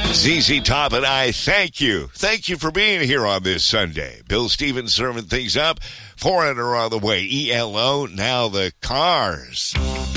ZZ Top and I thank you. Thank you for being here on this Sunday. Bill Stevens serving things up. Foreigner on the way. ELO, now the Cars.